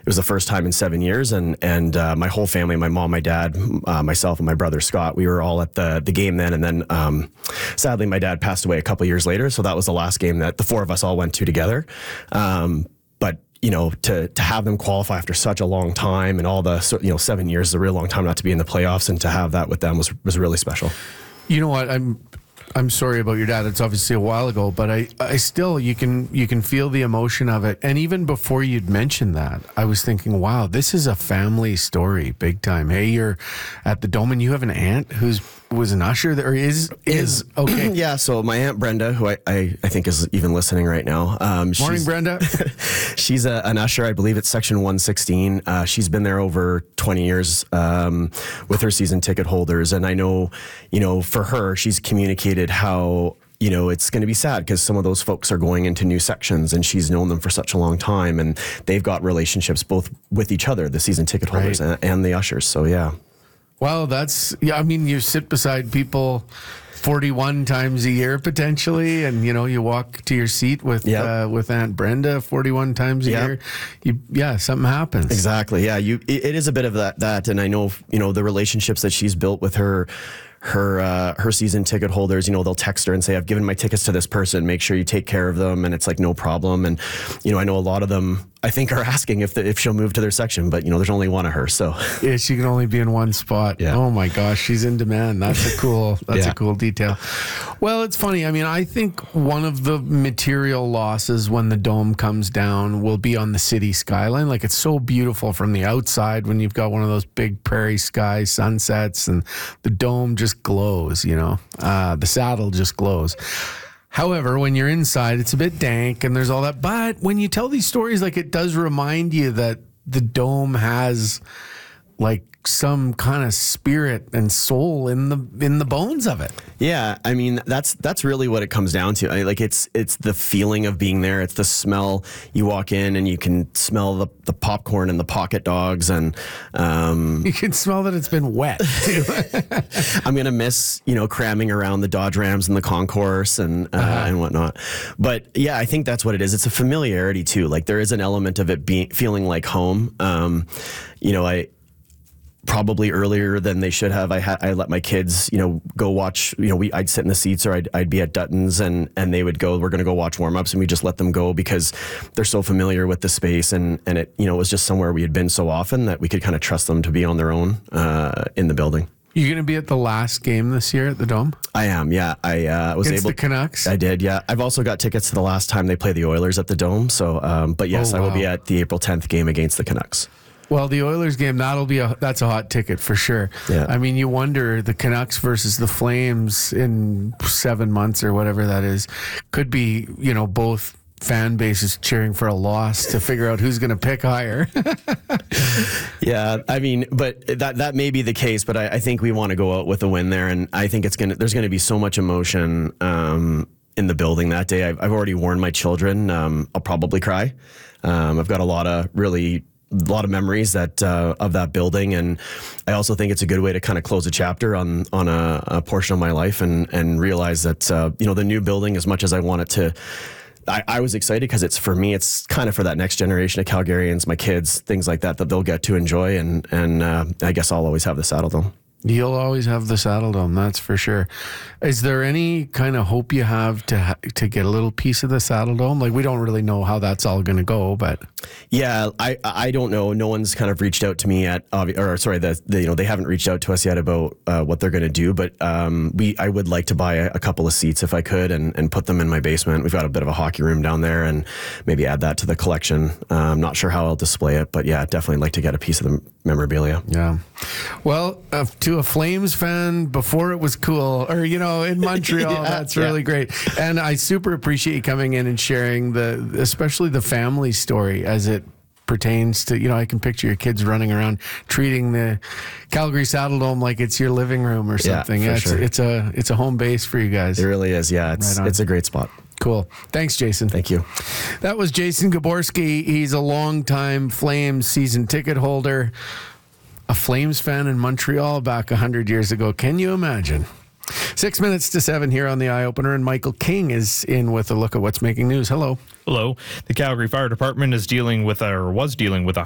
was the first time in 7 years, and my whole family, my mom, my dad, myself, and my brother Scott, we were all at the game then. And then sadly, my dad passed away a couple years later, so that was the last game that the four of us all went to together. But to have them qualify after such a long time, and all the 7 years is a real long time not to be in the playoffs, and to have that with them was really special. You know what? I'm sorry about your dad. It's obviously a while ago, but I still, you can feel the emotion of it. And even before you'd mentioned that, I was thinking, wow, this is a family story, big time. Hey, you're at the Dome and you have an aunt who was an usher there, or is okay. Yeah. So my aunt Brenda, who I think is even listening right now. Morning, Brenda. She's an usher. I believe it's section 116. She's been there over 20 years with her season ticket holders. And I know, for her, she's communicated how, it's going to be sad because some of those folks are going into new sections, and she's known them for such a long time, and they've got relationships both with each other, the season ticket holders, right, and the ushers. So, yeah. Well, I mean, you sit beside people 41 times a year potentially, and you walk to your seat with Aunt Brenda 41 times a year. Something happens. Exactly. Yeah, it is a bit of that, and I know the relationships that she's built with her season ticket holders. They'll text her and say, "I've given my tickets to this person. Make sure you take care of them." And it's like, no problem. And I know a lot of them, I think, are asking if she'll move to their section, but there's only one of her, so yeah, she can only be in one spot. Yeah. Oh my gosh, she's in demand. That's a cool detail. Well, it's funny. I mean, I think one of the material losses when the Dome comes down will be on the city skyline. Like, it's so beautiful from the outside when you've got one of those big prairie sky sunsets, and the Dome just glows. The saddle just glows. However, when you're inside, it's a bit dank and there's all that. But when you tell these stories, like, it does remind you that the Dome has like some kind of spirit and soul in the bones of it. Yeah, I mean, that's really what it comes down to. Like, it's the feeling of being there. It's the smell. You walk in and you can smell the popcorn and the pocket dogs, and you can smell that it's been wet too. I'm gonna miss cramming around the Dodge Rams and the concourse and whatnot. But yeah, I think that's what it is. It's a familiarity too. Like, there is an element of it feeling like home. I probably earlier than they should have, I let my kids, go watch, I'd sit in the seats, or I'd be at Dutton's, and they would go, we're going to go watch warm-ups, and we just let them go because they're so familiar with the space, and it, it was just somewhere we had been so often that we could kind of trust them to be on their own in the building. You're going to be at the last game this year at the Dome? I am, yeah. I was Against able. the Canucks? I did, yeah. I've also got tickets to the last time they play the Oilers at the Dome, so, but yes, I will be at the April 10th game against the Canucks. Well, the Oilers game, that's a hot ticket for sure. Yeah. I mean, you wonder, the Canucks versus the Flames in 7 months or whatever that is, could be, both fan bases cheering for a loss to figure out who's going to pick higher. Yeah, I mean, but that may be the case, but I think we want to go out with a win there, and I think there's going to be so much emotion in the building that day. I've already warned my children. I'll probably cry. I've got a lot of memories of that building, and I also think it's a good way to kind of close a chapter on a portion of my life, and realize that the new building, as much as I want it to, I was excited because it's kind of for that next generation of Calgarians, my kids, things like that they'll get to enjoy, and I guess I'll always have the Saddle Dome. You'll always have the Saddle Dome, that's for sure. Is there any kind of hope you have to get a little piece of the Saddle Dome? Like, we don't really know how that's all going to go, but yeah, I don't know. No one's kind of reached out to me they haven't reached out to us yet about what they're going to do. But I would like to buy a couple of seats if I could, and put them in my basement. We've got a bit of a hockey room down there, and maybe add that to the collection. I'm not sure how I'll display it, but yeah, definitely like to get a piece of the memorabilia. Yeah. Well, to a Flames fan before it was cool, or in Montreal, that's really great. And I super appreciate you coming in and sharing especially the family story as it pertains to, I can picture your kids running around treating the Calgary Saddle Dome like it's your living room or something. Yeah, sure. It's a home base for you guys. It really is. Yeah, it's a great spot. Cool. Thanks, Jason. Thank you. That was Jason Gaborski. He's a longtime Flames season ticket holder, a Flames fan in Montreal back 100 years ago. Can you imagine? 6 minutes to 7 here on the Eye Opener, and Michael King is in with a look at what's making news. Hello. Hello. The Calgary Fire Department was dealing with a